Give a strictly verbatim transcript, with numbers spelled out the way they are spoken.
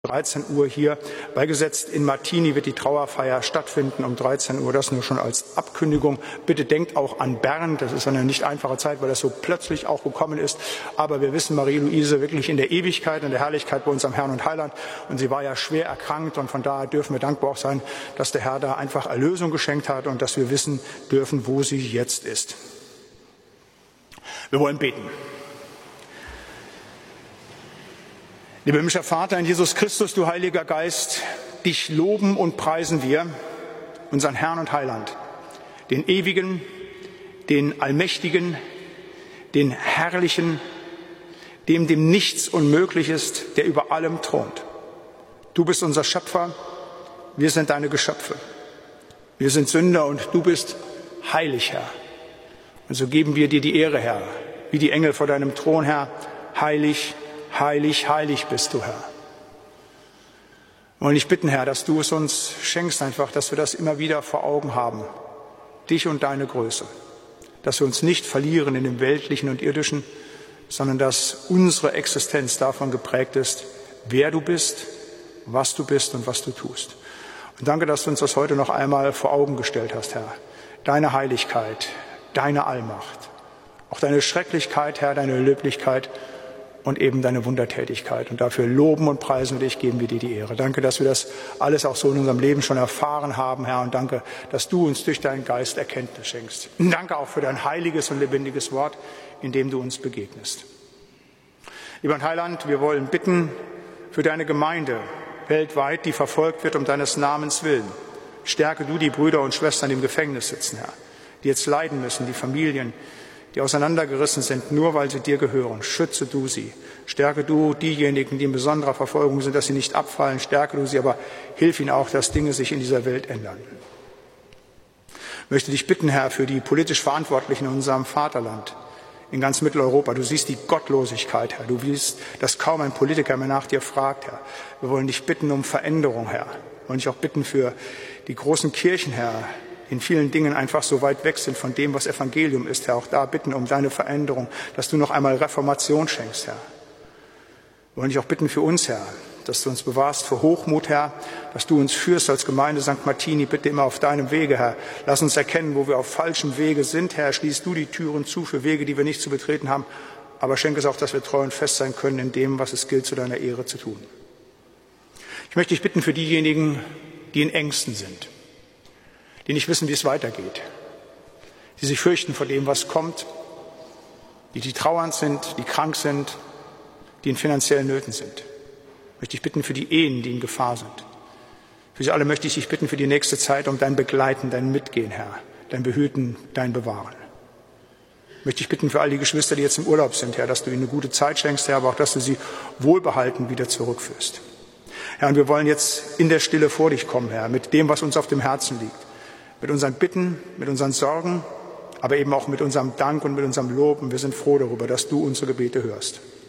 dreizehn Uhr hier beigesetzt. In Martini wird die Trauerfeier stattfinden um dreizehn Uhr. Das nur schon als Abkündigung. Bitte denkt auch an Bernd. Das ist eine nicht einfache Zeit, weil das so plötzlich auch gekommen ist. Aber wir wissen, Marie-Louise wirklich in der Ewigkeit, in der Herrlichkeit bei unserem Herrn und Heiland. Und sie war ja schwer erkrankt. Und von daher dürfen wir dankbar auch sein, dass der Herr da einfach Erlösung geschenkt hat und dass wir wissen dürfen, wo sie jetzt ist. Wir wollen beten. Lieber himmlischer Vater in Jesus Christus, du Heiliger Geist, dich loben und preisen wir, unseren Herrn und Heiland, den Ewigen, den Allmächtigen, den Herrlichen, dem dem nichts unmöglich ist, der über allem thront. Du bist unser Schöpfer, wir sind deine Geschöpfe. Wir sind Sünder und du bist heilig, Herr. Und so geben wir dir die Ehre, Herr, wie die Engel vor deinem Thron, Herr, heilig, heilig, heilig bist du, Herr. Wir wollen dich bitten, Herr, dass du es uns schenkst einfach, dass wir das immer wieder vor Augen haben, dich und deine Größe, dass wir uns nicht verlieren in dem Weltlichen und Irdischen, sondern dass unsere Existenz davon geprägt ist, wer du bist, was du bist und was du tust. Und danke, dass du uns das heute noch einmal vor Augen gestellt hast, Herr. Deine Heiligkeit, deine Allmacht, auch deine Schrecklichkeit, Herr, deine Löblichkeit und eben deine Wundertätigkeit. Und dafür loben und preisen wir dich, geben wir dir die Ehre. Danke, dass wir das alles auch so in unserem Leben schon erfahren haben, Herr. Und danke, dass du uns durch deinen Geist Erkenntnis schenkst. Und danke auch für dein heiliges und lebendiges Wort, in dem du uns begegnest. Lieber Heiland, wir wollen bitten für deine Gemeinde weltweit, die verfolgt wird um deines Namens willen. Stärke du die Brüder und Schwestern, die im Gefängnis sitzen, Herr, die jetzt leiden müssen, die Familien, die auseinandergerissen sind, nur weil sie dir gehören. Schütze du sie. Stärke du diejenigen, die in besonderer Verfolgung sind, dass sie nicht abfallen. Stärke du sie, aber hilf ihnen auch, dass Dinge sich in dieser Welt ändern. Ich möchte dich bitten, Herr, für die politisch Verantwortlichen in unserem Vaterland, in ganz Mitteleuropa. Du siehst die Gottlosigkeit, Herr. Du siehst, dass kaum ein Politiker mehr nach dir fragt, Herr. Wir wollen dich bitten um Veränderung, Herr. Wir wollen dich auch bitten für die großen Kirchen, Herr, in vielen Dingen einfach so weit weg sind von dem, was Evangelium ist, Herr. Auch da bitten um deine Veränderung, dass du noch einmal Reformation schenkst, Herr. Wir wollen dich auch bitten für uns, Herr, dass du uns bewahrst vor Hochmut, Herr, dass du uns führst als Gemeinde Sankt Martini, bitte immer auf deinem Wege, Herr. Lass uns erkennen, wo wir auf falschem Wege sind, Herr. Schließ du die Türen zu für Wege, die wir nicht zu betreten haben, aber schenke es auch, dass wir treu und fest sein können in dem, was es gilt, zu deiner Ehre zu tun. Ich möchte dich bitten für diejenigen, die in Ängsten sind, die nicht wissen, wie es weitergeht, die sich fürchten vor dem, was kommt, die, die trauernd sind, die krank sind, die in finanziellen Nöten sind. Ich möchte dich bitten für die Ehen, die in Gefahr sind. Für sie alle möchte ich dich bitten für die nächste Zeit um dein Begleiten, dein Mitgehen, Herr, dein Behüten, dein Bewahren. Ich möchte dich bitten für all die Geschwister, die jetzt im Urlaub sind, Herr, dass du ihnen eine gute Zeit schenkst, Herr, aber auch, dass du sie wohlbehalten wieder zurückführst. Herr, und wir wollen jetzt in der Stille vor dich kommen, Herr, mit dem, was uns auf dem Herzen liegt. Mit unseren Bitten, mit unseren Sorgen, aber eben auch mit unserem Dank und mit unserem Lob. Und wir sind froh darüber, dass du unsere Gebete hörst.